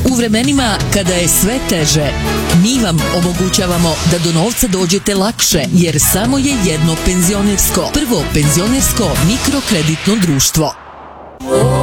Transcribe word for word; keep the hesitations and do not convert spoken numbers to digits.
U vremenima kada je sve teže, mi vam omogućavamo da do novca dođete lakše, jer samo je jedno penzionersko, prvo penzionersko mikrokreditno društvo.